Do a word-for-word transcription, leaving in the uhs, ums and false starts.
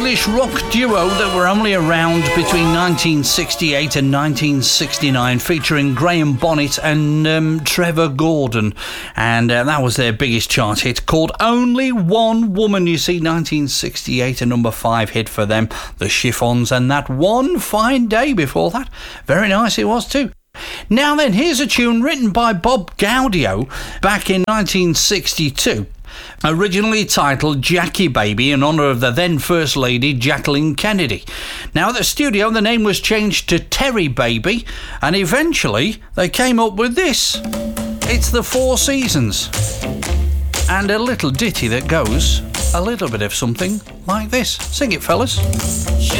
English rock duo that were only around between nineteen sixty-eight and nineteen sixty-nine, featuring Graham Bonnet and um, Trevor Gordon. And uh, that was their biggest chart hit, called Only One Woman. You see, nineteen sixty-eight, a number five hit for them, the Chiffons, and that One Fine Day before that. Very nice it was too. Now then, here's a tune written by Bob Gaudio back in nineteen sixty-two. Originally titled Jackie Baby in honour of the then First Lady Jacqueline Kennedy. Now at the studio the name was changed to Terry Baby, and eventually they came up with this. It's the Four Seasons. And a little ditty that goes a little bit of something like this. Sing it, fellas.